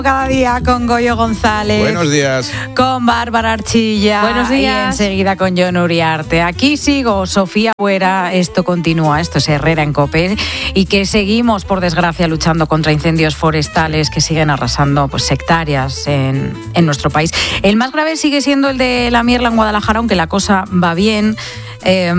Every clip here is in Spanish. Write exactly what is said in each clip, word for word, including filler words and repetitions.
Cada día con Goyo González. Buenos días. Con Bárbara Archilla. Buenos días. Y enseguida con Jon Uriarte. Aquí sigo, Sofía Buera. Esto continúa, esto es Herrera en COPE. Y que seguimos, por desgracia, luchando contra incendios forestales que siguen arrasando pues, hectáreas en, en nuestro país. El más grave sigue siendo el de la Mierla en Guadalajara, aunque la cosa va bien. Eh,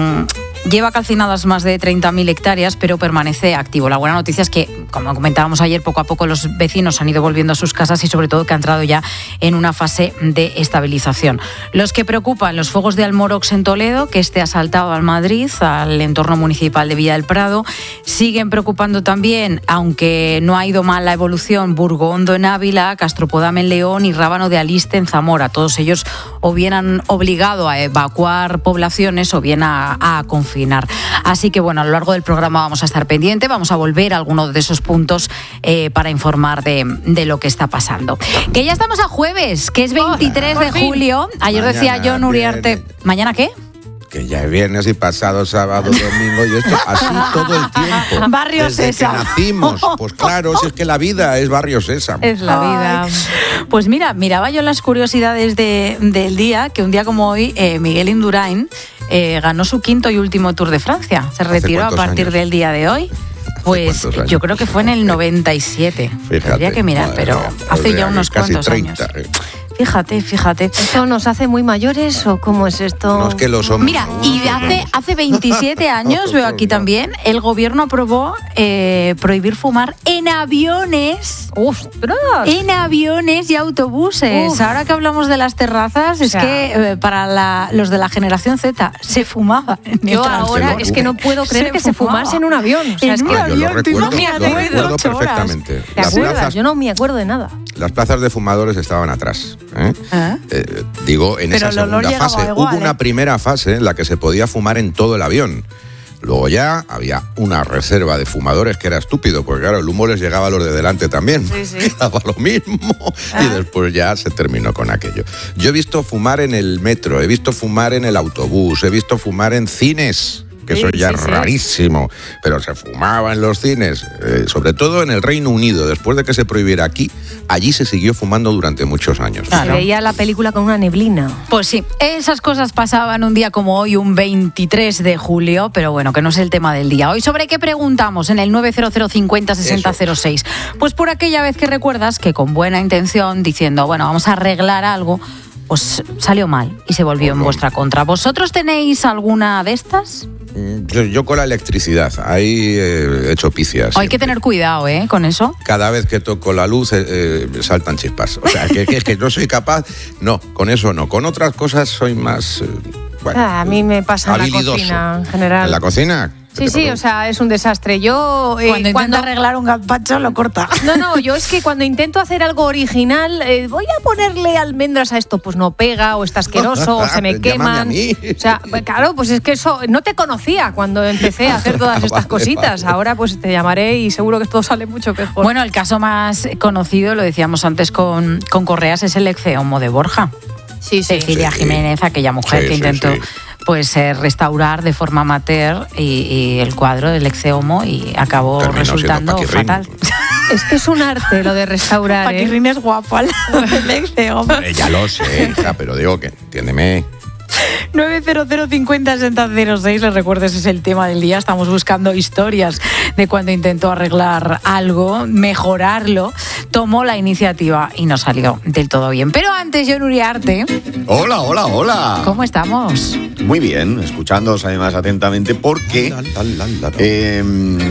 Lleva calcinadas más de treinta mil hectáreas, pero permanece activo. La buena noticia es que, como comentábamos ayer, poco a poco los vecinos han ido volviendo a sus casas y sobre todo que ha entrado ya en una fase de estabilización. Los que preocupan, los fuegos de Almorox en Toledo, que este ha saltado al Madrid, al entorno municipal de Villa del Prado. Siguen preocupando también, aunque no ha ido mal la evolución, Burgondo en Ávila, Castropodam en León y Rábano de Aliste en Zamora. Todos ellos o bien han obligado a evacuar poblaciones o bien a, a confinar. Así que bueno, a lo largo del programa vamos a estar pendiente, vamos a volver a algunos de esos puntos eh, para informar de, de lo que está pasando. Que ya estamos a jueves, que es veintitrés de julio. Ayer Mañana decía Jon Uriarte. viene. ¿Mañana qué? Que ya es viernes y pasado sábado, domingo y esto así todo el tiempo. Barrio Desde Sésamo. que nacimos. Pues claro, si es que la vida es Barrio Sésamo. Es la vida. Ay. Pues mira, miraba yo las curiosidades de, del día, que un día como hoy eh, Miguel Indurain eh, ganó su quinto y último Tour de Francia. Se retiró a partir años? del día de hoy. Pues yo creo que fue en el noventa y siete. Fíjate, Tendría que mirar, pero mía, hace ya unos casi cuantos treinta, años. Eh. Fíjate, fíjate. ¿Esto nos hace muy mayores o cómo es esto? No es que lo somos. Mira, y de hace, hace veintisiete años, veo aquí también, el gobierno aprobó eh, prohibir fumar en aviones. ¡Ostras! En aviones y autobuses. Uf. Ahora que hablamos de las terrazas, es O sea, que eh, para la, los de la generación Z se fumaba. En el Yo transporte. ahora es que no puedo creer Se que se fumaba. fumase en un avión. O sea, En es un que, Ah, yo lo avión, tú recuerdo, imagínate, lo de recuerdo ocho horas. perfectamente. ¿te Las acuerdas? plazas, Yo no me acuerdo de nada. las plazas de fumadores estaban atrás. ¿eh? ¿Eh? Eh, digo, en Pero esa el olor segunda llegaba fase. igual, Hubo una ¿eh? primera fase en la que se podía fumar en todo el avión. Luego ya había una reserva de fumadores que era estúpido, porque claro, el humo les llegaba a los de delante también. Sí, sí. Daba lo mismo. Ah. Y después ya se terminó con aquello. Yo he visto fumar en el metro, he visto fumar en el autobús, he visto fumar en cines, que Sí, eso ya sí, es sí. rarísimo, pero se fumaba en los cines, eh, sobre todo en el Reino Unido. Después de que se prohibiera aquí, allí se siguió fumando durante muchos años. Claro. Se veía la película con una neblina. Pues sí, esas cosas pasaban un día como hoy, un veintitrés de julio, pero bueno, que no es el tema del día. Hoy, ¿sobre qué preguntamos en el nueve cero cero cincuenta sesenta cero seis? Pues por aquella vez que recuerdas que con buena intención, diciendo, bueno, vamos a arreglar algo, pues salió mal y se volvió Oh, en no. vuestra contra. ¿Vosotros tenéis alguna de estas? Yo, yo con la electricidad, ahí eh, he hecho picias. Hay que siempre. tener cuidado, ¿eh? Con eso. Cada vez que toco la luz eh, eh, saltan chispas. O sea, que, que, que no soy capaz. No, con eso no. Con otras cosas soy más. Eh, bueno, Ah, a mí me pasa en la habilidoso. cocina, en general. ¿En la cocina? Sí, sí, o sea, es un desastre. Yo eh, Cuando intenta arreglar un gazpacho, lo corta. No, no, yo es que cuando intento hacer algo original, eh, voy a ponerle almendras a esto, pues no pega, o está asqueroso, o se me Llámame a queman. mí. O sea, pues claro, pues es que eso, no te conocía cuando empecé a hacer todas estas Vale, cositas. vale. Ahora pues te llamaré y seguro que todo sale mucho mejor. Bueno, el caso más conocido, lo decíamos antes con, con Correas, es el ecceomo de Borja. sí, sí. Cecilia Sí. Jiménez, aquella mujer Sí, que sí, intentó sí. pues eh, restaurar de forma amateur y, y el cuadro del ecceomo y acabó Terminó siendo resultando Paquirrín. fatal. Es que es un arte lo de restaurar, ¿eh? Paquirrín es guapo al lado del ecceomo. Eh, ya lo sé, hija, pero digo que, entiéndeme. nueve cero cero cincuenta sesenta cero seis, les recuerdo, ese es el tema del día. Estamos buscando historias de cuando intentó arreglar algo, mejorarlo, tomó la iniciativa y no salió del todo bien. Pero antes, Jon Uriarte, Hola, hola, hola. ¿cómo estamos? Muy bien, escuchándoos además atentamente porque La, la, la, la, la. eh,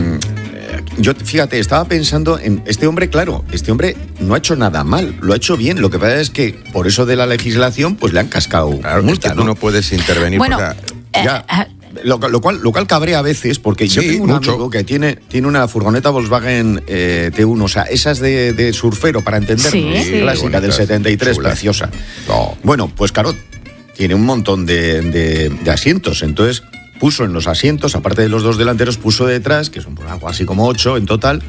yo, fíjate, estaba pensando en este hombre, claro, este hombre no ha hecho nada mal, lo ha hecho bien. Lo que pasa es que por eso de la legislación, pues le han cascado Claro, multa, es que tú no puedes intervenir. Bueno, porque, Ya. Lo, lo cual, lo cual cabrea a veces, porque yo Sí, tengo un mucho. amigo que tiene, tiene una furgoneta Volkswagen eh, T uno, o sea, esas de, de surfero, para entendernos, Sí. Sí. clásica Bonitas, del setenta y tres, chulas. preciosa. No. Bueno, pues claro, tiene un montón de, de- de asientos, entonces puso en los asientos, aparte de los dos delanteros, puso detrás, que son por algo así como ocho en total,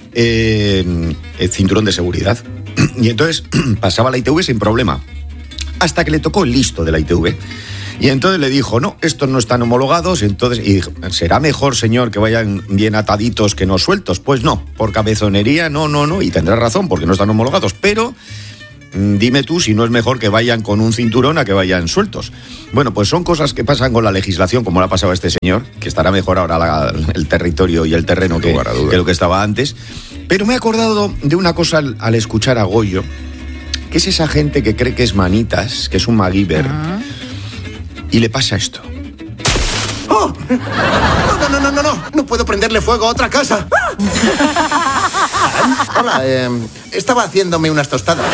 eh, el cinturón de seguridad. Y entonces pasaba la I T V sin problema, hasta que le tocó el listo de la I T V. Y entonces le dijo, no, estos no están homologados, entonces, y dijo, ¿será mejor, señor, que vayan bien ataditos que no sueltos? Pues no, por cabezonería, no, no, no, y tendrás razón, porque no están homologados, pero mmm, dime tú si no es mejor que vayan con un cinturón a que vayan sueltos. Bueno, pues son cosas que pasan con la legislación, como le ha pasado a este señor, que estará mejor ahora la, el territorio y el terreno que, que lo que estaba antes. Pero me he acordado de una cosa al, al escuchar a Goyo, que es esa gente que cree que es manitas, que es un MacGyver, uh-huh. y le pasa esto. ¡Oh! No, no, no, no, no, no puedo prenderle fuego a otra casa. Hola, eh, estaba haciéndome unas tostadas.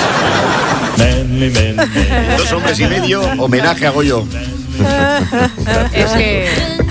Dos hombres y medio, homenaje a Goyo. Es que...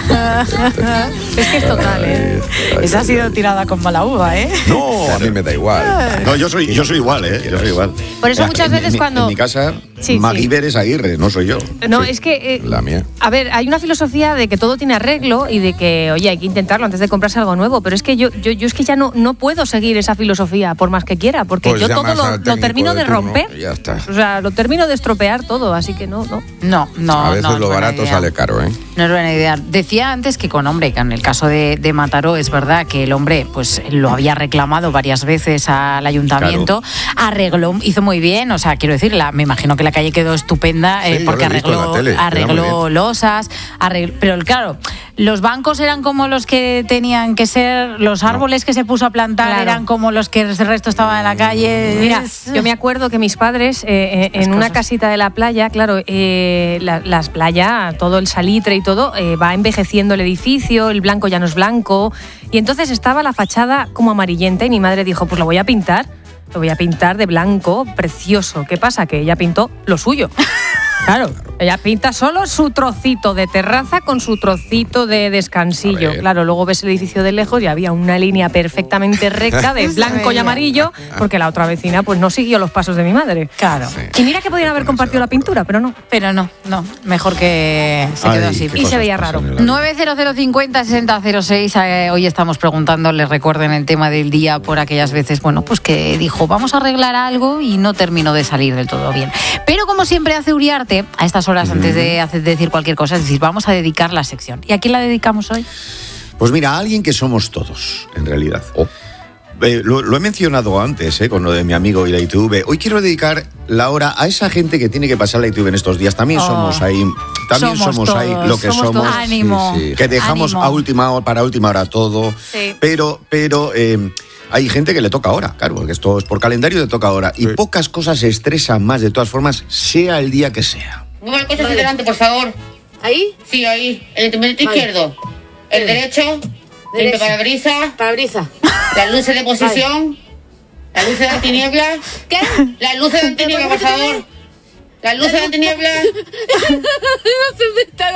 es que es total, ¿eh? Esa ha sido tirada con mala uva, ¿eh? No, a mí me da igual. No, yo soy, yo soy igual, ¿eh? Yo soy igual. Por eso muchas en, veces en, cuando... En mi casa, sí, MacGyver sí. es Aguirre, no soy yo. No, sí. es que... Eh, la mía. A ver, hay una filosofía de que todo tiene arreglo y de que, oye, hay que intentarlo antes de comprarse algo nuevo, pero es que yo, yo, yo es que ya no, no puedo seguir esa filosofía por más que quiera, porque pues yo todo lo, lo termino de, de romper. Ya está. O sea, lo termino de estropear todo, así que no, no. No, no. A veces no, lo no barato sale caro, ¿eh? No es buena idea. Decía antes que con hombre, que en el caso de, de Mataró es verdad que el hombre pues lo había reclamado varias veces al ayuntamiento, claro. Arregló, hizo muy bien, o sea, quiero decir, la, me imagino que la calle quedó estupenda eh, sí, porque arregló, tele, arregló losas, arregló, pero claro, los bancos eran como los que tenían que ser, los árboles no. que se puso a plantar claro. eran como los que el resto estaba en la calle. Mira, yo me acuerdo que mis padres eh, en una casita de la playa, claro, eh, la, las playas, todo el salitre y todo, eh, va envejeciendo el edificio, el blanco ya no es blanco, y entonces estaba la fachada como amarillenta y mi madre dijo, pues lo voy a pintar, lo voy a pintar de blanco, precioso. ¿Qué pasa? Que ella pintó lo suyo. Claro, ella pinta solo su trocito de terraza con su trocito de descansillo. Claro, luego ves el edificio de lejos y había una línea perfectamente recta de blanco y amarillo, porque la otra vecina pues no siguió los pasos de mi madre. Claro. Sí. Y mira que podían haber compartido la pintura, pero no. Pero no, no. Mejor que se quedó Ay, así. Y se veía raro. nueve cero cero cincuenta sesenta cero seis. Eh, hoy estamos preguntando, les recuerden el tema del día por aquellas veces, bueno, pues que dijo, vamos a arreglar algo y no terminó de salir del todo bien. Pero como siempre hace Uriarte, a estas horas, antes de, hacer, de decir cualquier cosa, es decir, vamos a dedicar la sección. ¿Y a quién la dedicamos hoy? Pues mira, a alguien que somos todos, en realidad. Oh. Eh, lo, lo he mencionado antes, eh, con lo de mi amigo y la I T V. Hoy quiero dedicar la hora a esa gente que tiene que pasar la I T V en estos días. También oh. somos ahí, también somos, somos ahí lo que somos. somos Ánimo. Sí, sí. Que dejamos Ánimo. a última para última hora todo. Sí. Pero, pero eh, hay gente que le toca ahora, claro, porque esto es por calendario, le toca ahora. Y sí. pocas cosas se estresan más, de todas formas, sea el día que sea. Mueva el coche hacia adelante, por favor. ¿Ahí? Sí, ahí. El instrumento vale. izquierdo. El Vale. derecho. Derecho. El parabrisas. Parabrisas. Las luces de posición. Vale. Las luces de antiniebla. ¿Qué? Las luces de antiniebla, por favor. Las luces de antiniebla. No se me están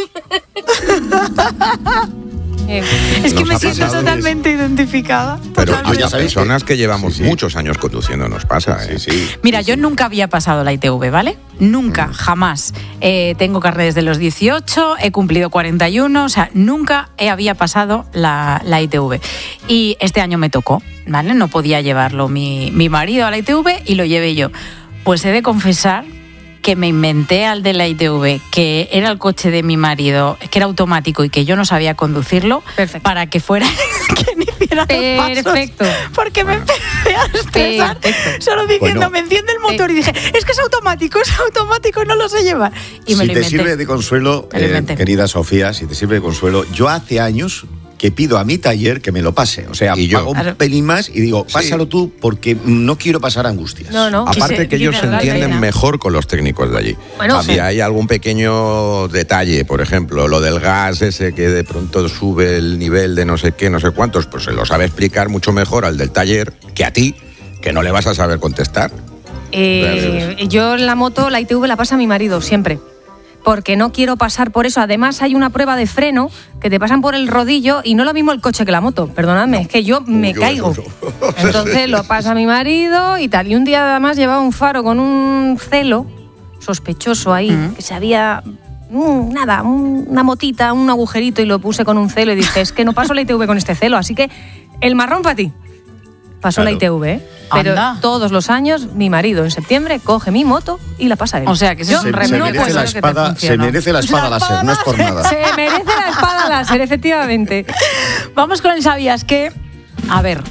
las luces. Es que Nos me ha siento pasado totalmente identificada. Pero totalmente. a las personas que llevamos sí, sí. muchos años conduciendo nos pasa, ¿eh? Sí, sí. Mira, yo nunca había pasado la I T V, ¿vale? Nunca, mm. jamás. Eh, tengo carnet desde los dieciocho, he cumplido cuarenta y uno, o sea, nunca he, había pasado la, la I T V. Y este año me tocó, ¿vale? No podía llevarlo mi, mi marido a la I T V y lo llevé yo. Pues he de confesar que me inventé al de la I T V, que era el coche de mi marido, que era automático y que yo no sabía conducirlo, perfecto, para que fuera quien hiciera los pasos. Perfecto. Porque me empecé a estresar perfecto. Solo diciendo, bueno, me enciende el motor eh. y dije, es que es automático, es automático, no lo sé llevar. Y me si lo te inventé. sirve de consuelo, eh, querida Sofía, si te sirve de consuelo, yo hace años que pido a mi taller que me lo pase. O sea, y yo pago un pelín más y digo, pásalo sí. tú porque no quiero pasar angustias. No, no. Aparte se, que ellos se entienden mejor con los técnicos de allí. Bueno, si sí. hay algún pequeño detalle, por ejemplo, lo del gas ese que de pronto sube el nivel de no sé qué, no sé cuántos, pues se lo sabe explicar mucho mejor al del taller que a ti, que no le vas a saber contestar. Eh, yo en la moto, la I T V la pasa a mi marido, siempre. Porque no quiero pasar por eso. Además hay una prueba de freno que te pasan por el rodillo y no lo mismo el coche que la moto. Perdonadme, no. es que yo me yo, caigo. Yo, yo. Entonces lo pasa mi marido y tal. Y un día además llevaba un faro con un celo sospechoso ahí, uh-huh. que se había... Mm, nada, un, una motita, un agujerito y lo puse con un celo y dije, es que no paso la I T V con este celo, así que el marrón para ti. pasó Claro. la I T V, ¿eh? Pero Anda. todos los años mi marido en septiembre coge mi moto y la pasa él. O sea, que ese Yo es un Se, se remedio no merece puedo la ser que te espada, se funcione. merece la espada láser, no es por nada. Se merece la espada láser, efectivamente. Vamos con el ¿sabías qué? A ver.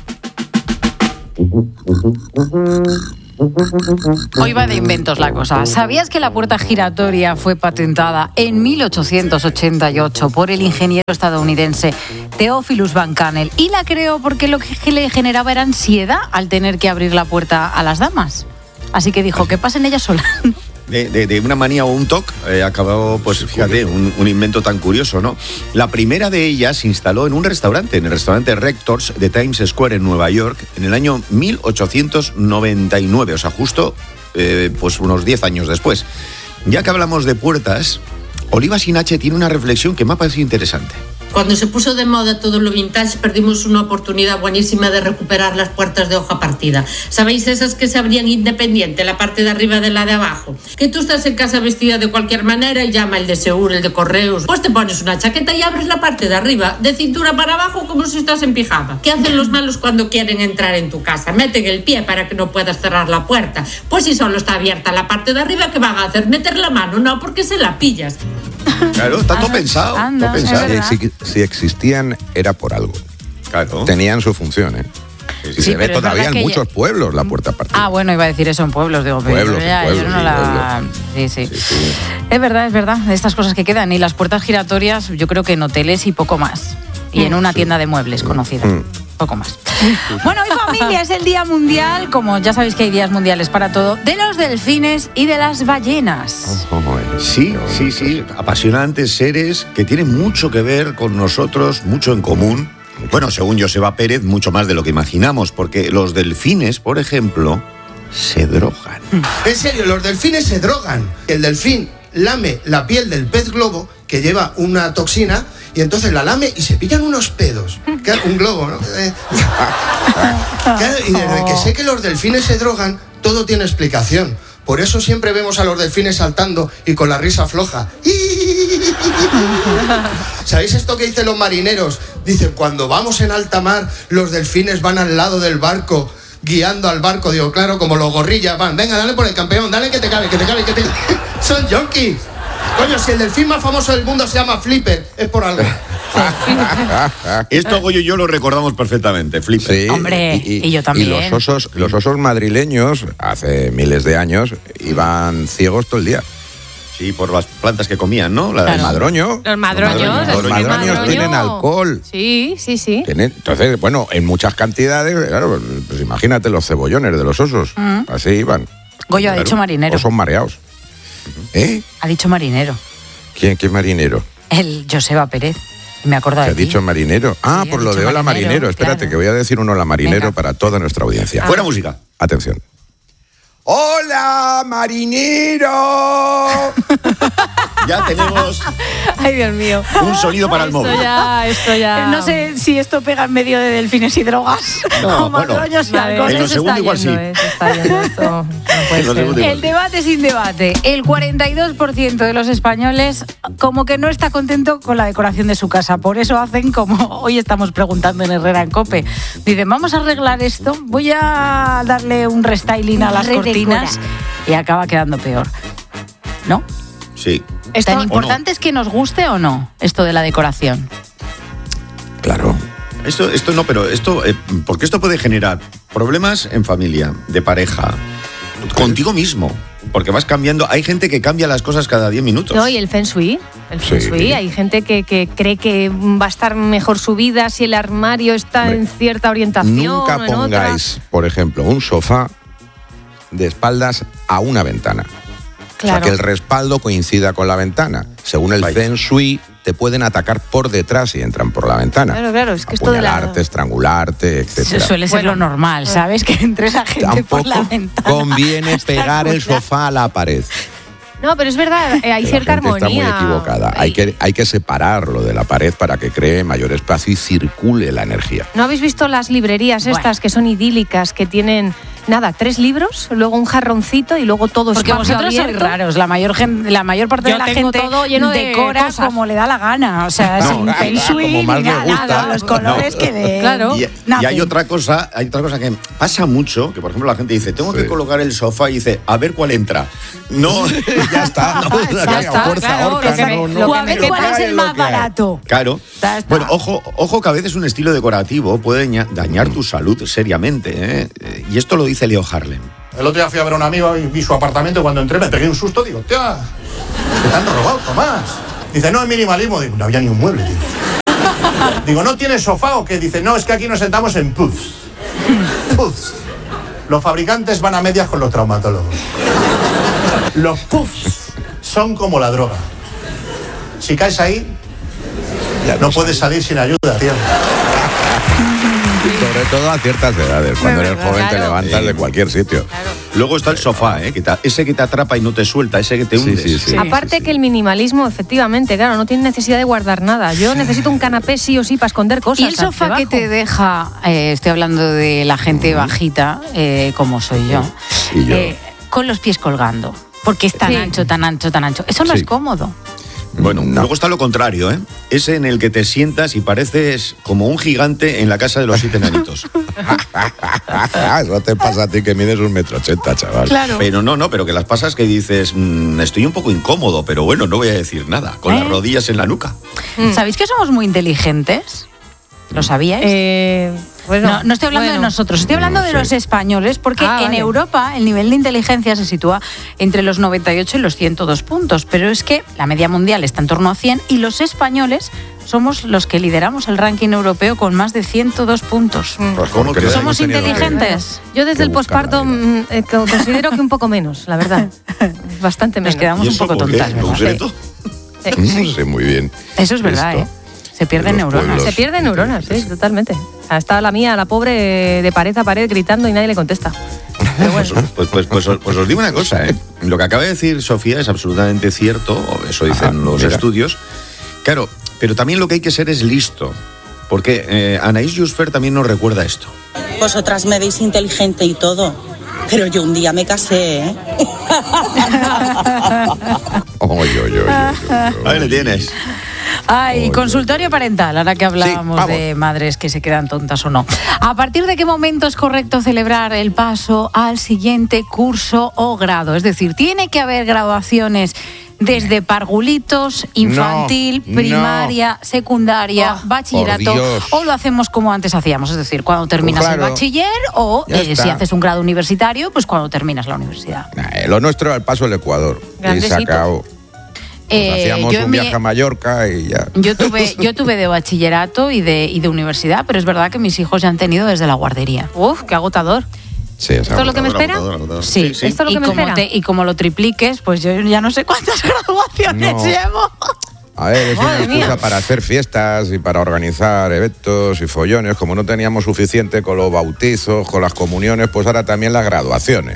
Hoy va de inventos la cosa. ¿Sabías que la puerta giratoria fue patentada en mil ochocientos ochenta y ocho por el ingeniero estadounidense Theophilus Van Kannel? Y la creó porque lo que le generaba era ansiedad al tener que abrir la puerta a las damas. Así que dijo, que pasen ellas solas. De, de, de una manía o un toque, eh, acabó, pues fíjate, un, un invento tan curioso, ¿no? La primera de ellas se instaló en un restaurante, en el restaurante Rectors de Times Square en Nueva York, en el año mil ochocientos noventa y nueve, o sea, justo eh, pues unos diez años después. Ya que hablamos de puertas, Oliva Sinache tiene una reflexión que me ha parecido interesante. Cuando se puso de moda todo lo vintage, perdimos una oportunidad buenísima de recuperar las puertas de hoja partida. ¿Sabéis esas que se abrían independiente, la parte de arriba de la de abajo? Que tú estás en casa vestida de cualquier manera y llama el de Seur, el de Correos. Pues te pones una chaqueta y abres la parte de arriba, de cintura para abajo, como si estás en pijama. ¿Qué hacen los malos cuando quieren entrar en tu casa? Meten el pie para que no puedas cerrar la puerta. Pues si solo está abierta la parte de arriba, ¿qué van a hacer? ¿Meter la mano? No, porque se la pillas. Claro, está todo Anda, pensado, anda, todo es pensado. verdad. Si, si existían, era por algo. Claro. Tenían su función, ¿eh? Y Sí, se ve pero es todavía verdad en que muchos pueblos la puerta partida. Ah, bueno, iba a decir eso en pueblos, digo, pero Pueblos, ya, pueblos, yo no sí, la... Sí, sí. Sí, sí. Es verdad, es verdad, estas cosas que quedan. Y las puertas giratorias, yo creo que en hoteles y poco más. Y en una tienda de muebles conocida. Mm. Poco más. Bueno, hoy familia, es el Día Mundial, como ya sabéis que hay días mundiales para todo, de los delfines y de las ballenas. Sí, sí, sí, apasionantes seres que tienen mucho que ver con nosotros, mucho en común. Bueno, según Joseba Pérez, mucho más de lo que imaginamos, porque los delfines, por ejemplo, se drogan. En serio, los delfines se drogan. El delfín lame la piel del pez globo, que lleva una toxina, y entonces la lame y se pillan unos pedos. Claro, un globo, ¿no? Eh, claro, y desde que sé que los delfines se drogan, todo tiene explicación. Por eso siempre vemos a los delfines saltando y con la risa floja. ¿Sabéis esto que dicen los marineros? Dicen, cuando vamos en alta mar, los delfines van al lado del barco, guiando al barco. Digo, claro, como los gorrillas van. Venga, dale por el campeón, dale que te cabe, que te cabe, que te cabe. Son junkies. Coño, si el delfín más famoso del mundo se llama Flipper, es por algo. Esto Goyo y yo lo recordamos perfectamente, Flipper. Sí, Hombre, y yo también. Y los osos, los osos madrileños, hace miles de años, iban ciegos todo el día. Sí, por las plantas que comían, ¿no? La Claro. El madroño. Los madroños. Los el madroños madroño. tienen alcohol. Sí, sí, sí. Tienen- entonces, bueno, en muchas cantidades, claro, pues imagínate los cebollones de los osos. Así iban. Goyo ha Claro, dicho marinero. O son mareados. ¿Eh? Ha dicho marinero. ¿Quién, quién marinero? El Joseba Pérez. Me acuerdo ¿Se de ha ti. dicho marinero? Ah, Sí, por ha lo dicho de hola marinero, marinero. Espérate, claro. que voy a decir un hola marinero Venga. para toda nuestra audiencia. Fuera música. Atención. ¡Hola, marinero! Ya tenemos Ay, Dios mío. un sonido para el móvil. Esto ya, esto ya. No sé si esto pega en medio de delfines y drogas. No, o bueno. madroños y Vale, alcohol. En lo se segundo está igual yendo, sí. eh, se está yendo esto. No puede En lo ser. segundo igual. El debate sin debate. El cuarenta y dos por ciento de los españoles como que no está contento con la decoración de su casa. Por eso hacen como hoy estamos preguntando en Herrera en COPE. Dicen, vamos a arreglar esto, voy a darle un restyling a las Redecora. cortinas y acaba quedando peor. ¿No? Sí. Esto- ¿Tan importante es que nos guste o no esto de la decoración? Claro. Esto, esto no, pero esto, eh, porque esto puede generar problemas en familia, de pareja, contigo mismo, porque vas cambiando. Hay gente que cambia las cosas cada diez minutos. No, y el feng shui. El feng Sí. shui. Hay gente que, que cree que va a estar mejor su vida si el armario está Hombre, en cierta orientación. Nunca o en otra. pongáis, por ejemplo, un sofá de espaldas a una ventana. O sea, Claro. que el respaldo coincida con la ventana. Según el Vaya. Feng Shui, te pueden atacar por detrás si entran por la ventana. Claro, claro, es que esto de la- Apuñalarte, estrangularte, Eso etcétera. suele ser Bueno. lo normal, ¿sabes? Que entre la gente Tampoco por la ventana. conviene pegar el sofá a la pared. No, pero es verdad, eh, hay Que cierta la gente armonía. está muy equivocada. Hay que, hay que separarlo de la pared para que cree mayor espacio y circule la energía. ¿No habéis visto las librerías Bueno. estas que son idílicas, que tienen nada, tres libros, luego un jarroncito y luego todo Porque espacio vosotros abierto. sois raros, la mayor, gen, la mayor parte Yo de la tengo gente todo lleno de decora cosas. como le da la gana, o sea, No, sin feng shui como ni más me nada, gusta. nada, los colores No. que de... Claro. Y, y hay otra cosa, hay otra cosa que pasa mucho, que por ejemplo la gente dice, tengo Sí. que colocar el sofá y dice, a ver cuál entra. No, ya está. No, Ya ya está, fuerza, claro, ahorca, lo que me- no, no, lo O que a me ver cuál quepa es el es lo más que hay. barato. Claro. Ya está. Bueno, ojo, ojo que a veces un estilo decorativo puede daña- dañar tu salud seriamente, ¿eh? Y esto lo dice Leo Harlem. El otro día fui a ver a un amigo y vi su apartamento y cuando entré me pegué un susto. Digo, tía, ¿qué te han robado, Tomás? Dice, no, es minimalismo. Digo, no había ni un mueble, tío. Digo, ¿no tienes sofá o qué? Dice, no, es que aquí nos sentamos en puffs. Puffs. Los fabricantes van a medias con los traumatólogos. Los puffs son como la droga. Si caes ahí, Ya no puedes salir sin ayuda, tío. Sobre todo a ciertas edades, cuando eres joven te Claro. levantas Sí. de cualquier sitio. Luego está el sofá, ¿eh? Que te- ese que te atrapa y no te suelta, ese que te Sí, hundes. sí, sí. Aparte que el minimalismo, efectivamente, claro, no tiene necesidad de guardar nada. Yo necesito un canapé sí o sí para esconder cosas. Y el sofá que debajo. te deja, eh, estoy hablando de la gente bajita, eh, como soy yo, Y yo. eh, con los pies colgando, porque es tan Sí. ancho, tan ancho, tan ancho. Eso no Sí. es cómodo. Bueno, No. luego está lo contrario, ¿eh? Ese en el que te sientas y pareces como un gigante en la casa de los siete enanitos. Eso te pasa a ti que mides un metro ochenta, chaval. Claro. Pero no, no, pero que las pasas que dices, mmm, estoy un poco incómodo, pero bueno, no voy a decir nada, con ¿Eh? las rodillas en la nuca. ¿Sabéis que somos muy inteligentes? ¿Lo sabíais? Eh, bueno, no, no estoy hablando bueno. de nosotros, estoy hablando No de sé. los españoles, porque Ah, en vale. Europa el nivel de inteligencia se sitúa entre los noventa y ocho y los ciento dos puntos, pero es que la media mundial está en torno a cien y los españoles somos los que lideramos el ranking europeo con más de ciento dos puntos. Pues ¿Cómo porque que hemos ¿Somos tenido que- inteligentes? Yo desde que el buscar posparto la vida. mm, eh, co- considero que un poco menos, la verdad. Bastante Nos menos. quedamos ¿Y un eso poco por qué? tontas, ¿En ¿verdad? concreto? No sé muy bien. Eso es verdad, Esto. ¿eh? Se pierden De los neuronas. pueblos. Se pierden neuronas, sí, totalmente. Está la mía, la pobre, de pared a pared gritando y nadie le contesta. Pues, pues, pues, pues os- pues os digo una cosa, ¿eh? Lo que acaba de decir Sofía es absolutamente cierto, o eso dicen Ajá, los mira. estudios. Claro, pero también lo que hay que ser es listo. Porque eh, Anaïs Jusfer también nos recuerda esto. Vosotras me veis inteligente y todo, pero yo un día me casé, ¿eh? Oy, oy, oy, oy, oy. Ahí le tienes. Ay, Oye. consultorio parental, ahora que hablábamos Sí, vamos. de madres que se quedan tontas o no. ¿A partir de qué momento es correcto celebrar el paso al siguiente curso o grado? Es decir, ¿tiene que haber graduaciones desde parvulitos, infantil, No, primaria, secundaria, Oh, bachillerato? por Dios. ¿O lo hacemos como antes hacíamos? Es decir, cuando terminas Claro. el bachiller o Ya eh, está. si haces un grado universitario, pues cuando terminas la universidad. Nah, eh, lo nuestro al paso del Ecuador. Y Grandecito. se acabó. Pues Eh, hacíamos yo un en mi- viaje a Mallorca y ya. Yo tuve, yo tuve de bachillerato y de, y de universidad, pero es verdad que mis hijos ya han tenido desde la guardería. Uf, qué agotador. Sí, es ¿Esto es lo que me agotador. espera? Agotador, agotador. Sí, ¿Esto es lo y, que me como espera? te- y como lo tripliques, pues yo ya no sé cuántas graduaciones No. llevo. A ver, es una Madre excusa mía. para hacer fiestas y para organizar eventos y follones. Como no teníamos suficiente con los bautizos, con las comuniones, pues ahora también las graduaciones.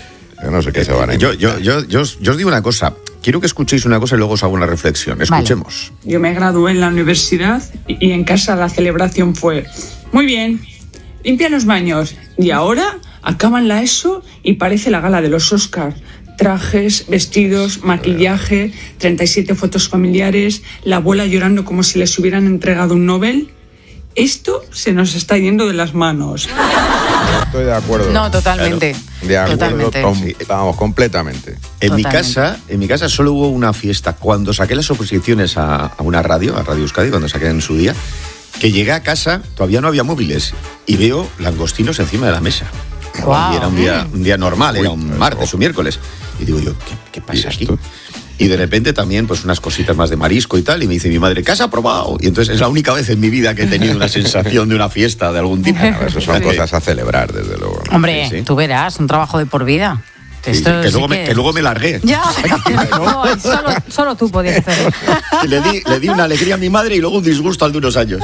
Yo no sé qué se van a Yo, inventar. yo, yo, yo, os, yo os digo una cosa. Quiero que escuchéis una cosa y luego os hago una reflexión. Escuchemos. Yo me gradué en la universidad y y en casa la celebración fue, muy bien, limpian los baños. Y ahora acaban la ESO y parece la gala de los Oscar. Trajes, vestidos, maquillaje, treinta y siete fotos familiares, la abuela llorando como si les hubieran entregado un Nobel. Esto se nos está yendo de las manos. Estoy de acuerdo. No, totalmente. De acuerdo, Totalmente. com- vamos, completamente. En mi Totalmente. casa, en mi casa solo hubo una fiesta cuando saqué las oposiciones a, a una radio, a Radio Euskadi, cuando saqué en su día, que llegué a casa, todavía no había móviles, y veo langostinos encima de la mesa. Guau. Y era un día, un día normal, era un Uy, martes o miércoles. Y digo yo, ¿qué, qué pasa ¿Y aquí? esto? Y de repente también, pues unas cositas más de marisco y tal, y me dice mi madre, ¿casa aprobado? Y entonces es la única vez en mi vida que he tenido una sensación de una fiesta de algún tipo. Bueno, eso son Sí. cosas a celebrar, desde luego. Hombre, Sí, sí. tú verás, un trabajo de por vida. Sí, Esto que, sí luego me, que luego me largué. Ya. No, solo, solo tú podías hacerlo. Y le di, le di una alegría a mi madre y luego un disgusto al de unos años.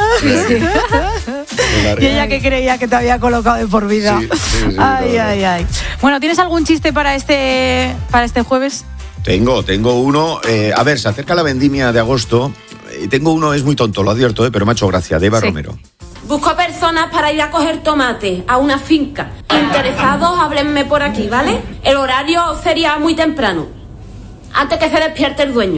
Me Y largué. ella que creía que te había colocado de por vida. Sí, sí, sí, ay, no, no. ay, ay. Bueno, ¿tienes algún chiste para este, para este jueves? Tengo, tengo uno. eh, a ver, se acerca la vendimia de agosto. Y tengo uno, es muy tonto, lo advierto, eh, pero me ha hecho gracia, de Eva Sí. Romero. Busco personas personas para ir a coger tomate a una finca. Interesados, háblenme por aquí, ¿vale? El horario sería muy temprano, antes que se despierte el dueño.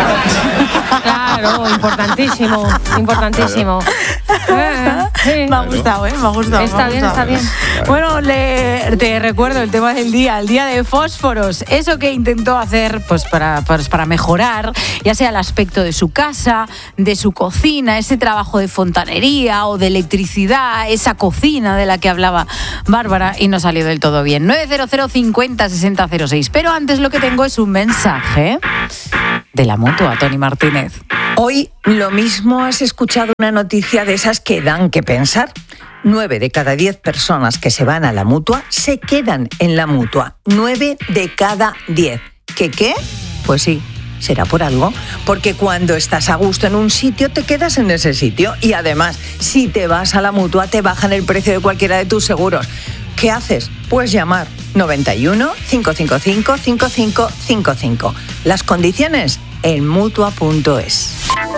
Claro, importantísimo, importantísimo. Claro. Eh, me ha gustado, ¿eh? Me ha gustado. Está me ha bien, gustado. está bien. Bueno, le, te recuerdo el tema del día, el día de fósforos. Eso que intentó hacer pues para, pues, para mejorar, ya sea el aspecto de su casa, de su cocina, ese trabajo de fontanería o de electricidad, esa cocina de la que hablaba Bárbara, y no salió del todo bien. nueve cero cero cincuenta sesenta cero seis. Pero antes lo que tengo es un mensaje de la Mutua, Tony Martínez. Hoy lo mismo has escuchado una noticia de esas que dan que pensar. Nueve de cada diez personas que se van a la Mutua se quedan en la Mutua. Nueve de cada diez. ¿Qué qué? Pues sí, será por algo. Porque cuando estás a gusto en un sitio, te quedas en ese sitio. Y además, si te vas a la Mutua, te bajan el precio de cualquiera de tus seguros. ¿Qué haces? Pues llamar noventa y uno, cinco cinco cinco, cinco cinco cinco cinco. Las condiciones en mutua punto es.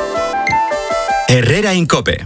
Herrera Incope.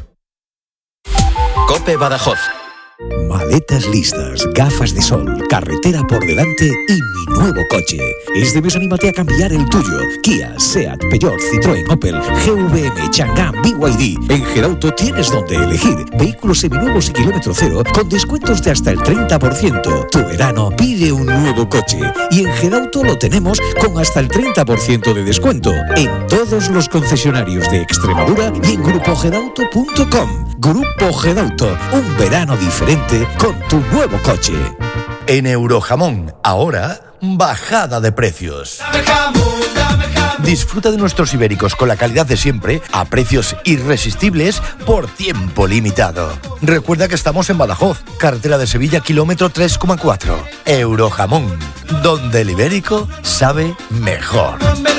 Cope Badajoz. Maletas listas, gafas de sol, carretera por delante y mi nuevo coche. Este mes anímate a cambiar el tuyo. Kia, Seat, Peugeot, Citroën, Opel, G V M, Chang'an, B Y D. En Gedauto tienes donde elegir. Vehículos seminuevos y kilómetro cero con descuentos de hasta el treinta por ciento. Tu verano pide un nuevo coche. Y en Gedauto lo tenemos con hasta el treinta por ciento de descuento. En todos los concesionarios de Extremadura y en grupo gedauto punto com. Grupo Gedauto, un verano diferente con tu nuevo coche. En Eurojamón, ahora, bajada de precios. Disfruta de nuestros ibéricos con la calidad de siempre a precios irresistibles por tiempo limitado. Recuerda que estamos en Badajoz, carretera de Sevilla, kilómetro tres coma cuatro. Eurojamón, donde el ibérico sabe mejor.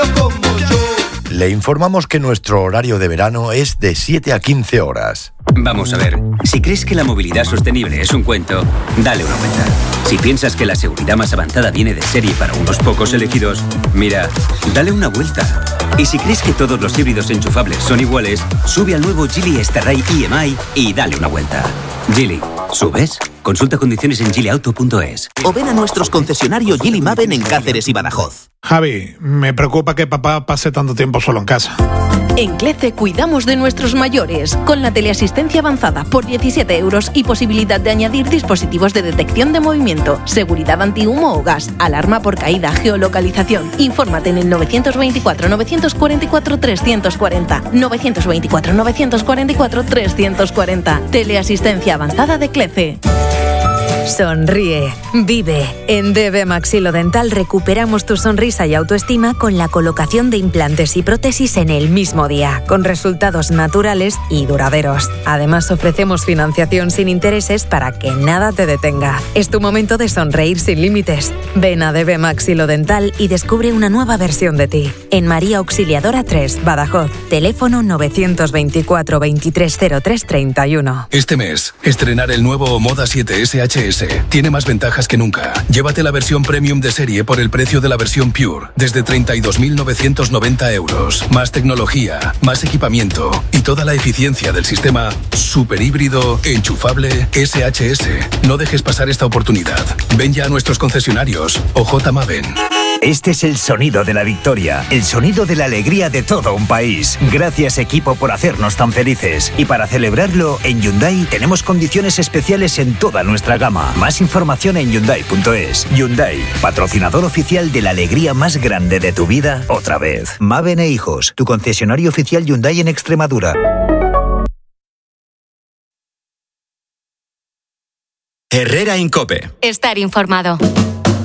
Le informamos que nuestro horario de verano es de siete a quince horas. Vamos a ver, si crees que la movilidad sostenible es un cuento, dale una vuelta. Si piensas que la seguridad más avanzada viene de serie para unos pocos elegidos, mira, dale una vuelta. Y si crees que todos los híbridos enchufables son iguales, sube al nuevo Geely Starray E M I y dale una vuelta. Geely, ¿subes? Consulta condiciones en geely auto punto es. O ven a nuestros concesionarios Geely Maven en Cáceres y Badajoz. Javi, me preocupa que papá pase tanto tiempo solo en casa. En CLECE cuidamos de nuestros mayores, con la teleasistencia avanzada por diecisiete euros y posibilidad de añadir dispositivos de detección de movimiento, seguridad antihumo o gas, alarma por caída, geolocalización. Infórmate en el novecientos veinticuatro, novecientos cuarenta y cuatro, trescientos cuarenta. novecientos veinticuatro, novecientos cuarenta y cuatro, trescientos cuarenta. Teleasistencia avanzada de CLECE. Sonríe, vive. En D B Maxilodental recuperamos tu sonrisa y autoestima con la colocación de implantes y prótesis en el mismo día, con resultados naturales y duraderos. Además, ofrecemos financiación sin intereses para que nada te detenga. Es tu momento de sonreír sin límites. Ven a D B Maxilodental y descubre una nueva versión de ti. En María Auxiliadora tres, Badajoz. Teléfono novecientos veinticuatro, veintitrés cero tres, treinta y uno. Este mes, estrenar el nuevo Moda siete S H S. Tiene más ventajas que nunca. Llévate la versión premium de serie por el precio de la versión Pure, desde treinta y dos mil novecientos noventa euros. Más tecnología, más equipamiento y toda la eficiencia del sistema super híbrido enchufable S H S. No dejes pasar esta oportunidad. Ven ya a nuestros concesionarios o J Maven. Este es el sonido de la victoria, el sonido de la alegría de todo un país. Gracias, equipo, por hacernos tan felices. Y para celebrarlo, en Hyundai tenemos condiciones especiales en toda nuestra gama. Más información en hyundai punto es. Hyundai, patrocinador oficial de la alegría más grande de tu vida, otra vez. Maven e Hijos, tu concesionario oficial Hyundai en Extremadura. Herrera Incope. Estar informado.